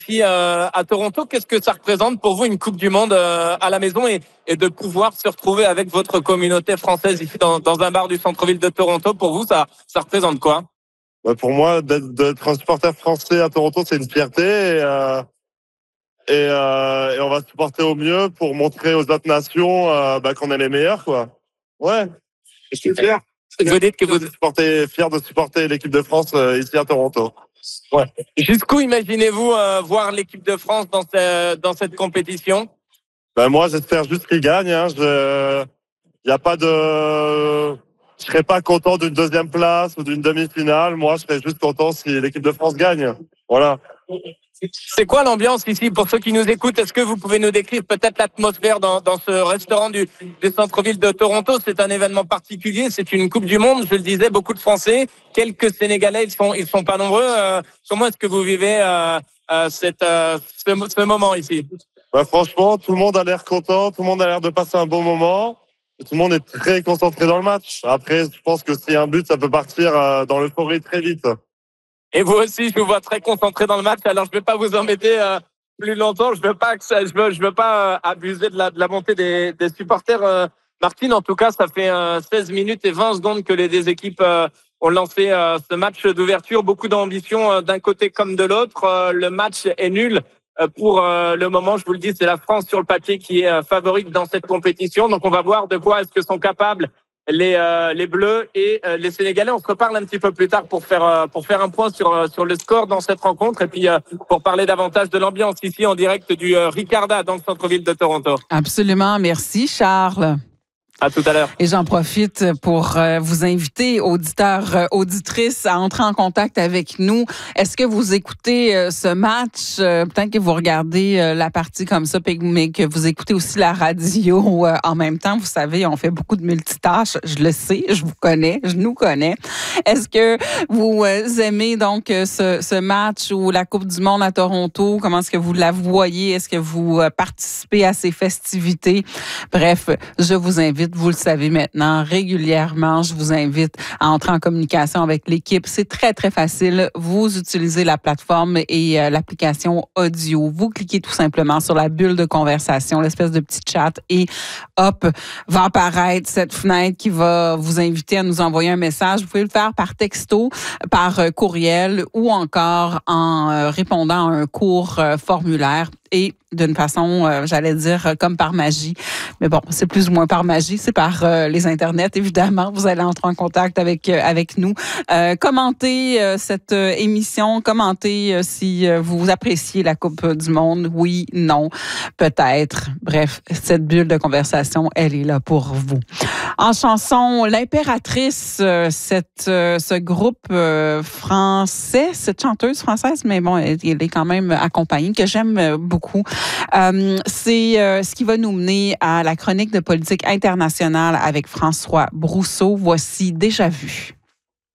Puis à Toronto, qu'est-ce que ça représente pour vous une Coupe du Monde à la maison et de pouvoir se retrouver avec votre communauté française ici dans un bar du centre-ville de Toronto? Pour vous, ça représente quoi? Pour moi, d'être un supporter français à Toronto, c'est une fierté et on va se supporter au mieux pour montrer aux autres nations qu'on est les meilleurs, quoi. Ouais, je suis fier. Vous dites que vous êtes fier de supporter l'équipe de France ici à Toronto. Ouais. Jusqu'où imaginez-vous voir l'équipe de France dans cette compétition? Moi, j'espère juste qu'ils gagnent. Y a pas de... Je serais pas content d'une deuxième place ou d'une demi-finale. Moi, je serais juste content si l'équipe de France gagne. Voilà. C'est quoi l'ambiance ici pour ceux qui nous écoutent? Est-ce que vous pouvez nous décrire peut-être l'atmosphère dans ce restaurant du centre-ville de Toronto? C'est un événement particulier, c'est une Coupe du Monde, je le disais, beaucoup de Français, quelques Sénégalais, ils sont pas nombreux. Comment est-ce que vous vivez ce moment ici? Franchement, tout le monde a l'air content, tout le monde a l'air de passer un bon moment. Tout le monde est très concentré dans le match. Après, je pense que s'il y a un but, ça peut partir dans l'euphorie très vite. Et vous aussi, je vous vois très concentré dans le match. Alors, je ne vais pas vous embêter plus longtemps. Je veux pas abuser de la montée des supporters. Martine, en tout cas, ça fait 16 minutes et 20 secondes que les deux équipes ont lancé ce match d'ouverture. Beaucoup d'ambition d'un côté comme de l'autre. Le match est nul. Pour le moment, je vous le dis, c'est la France sur le papier qui est favorite dans cette compétition. Donc, on va voir de quoi est-ce que sont capables les Bleus et les Sénégalais. On se reparle un petit peu plus tard pour faire un point sur le score dans cette rencontre et puis pour parler davantage de l'ambiance ici en direct du Ricarda dans le centre-ville de Toronto. Absolument. Merci, Charles. À tout à l'heure. Et j'en profite pour vous inviter, auditeurs, auditrices, à entrer en contact avec nous. Est-ce que vous écoutez ce match? Peut-être que vous regardez la partie comme ça, mais que vous écoutez aussi la radio en même temps. Vous savez, on fait beaucoup de multitâches. Je le sais, je vous connais, je nous connais. Est-ce que vous aimez donc ce match ou la Coupe du Monde à Toronto? Comment est-ce que vous la voyez? Est-ce que vous participez à ces festivités? Bref, je vous invite. Vous le savez maintenant, régulièrement, je vous invite à entrer en communication avec l'équipe. C'est très, très facile. Vous utilisez la plateforme et l'application audio. Vous cliquez tout simplement sur la bulle de conversation, l'espèce de petit chat, et hop, va apparaître cette fenêtre qui va vous inviter à nous envoyer un message. Vous pouvez le faire par texto, par courriel ou encore en répondant à un court formulaire. Et d'une façon, j'allais dire, comme par magie. Mais bon, c'est plus ou moins par magie. C'est par les internets, évidemment. Vous allez entrer en contact avec nous. Commentez cette émission. Commentez si vous appréciez la Coupe du Monde. Oui, non, peut-être. Bref, cette bulle de conversation, elle est là pour vous. En chanson, l'Impératrice, ce groupe français, cette chanteuse française, mais bon, elle est quand même accompagnée, que j'aime beaucoup. C'est ce qui va nous mener à la chronique de politique internationale avec François Brousseau. Voici Déjà vu.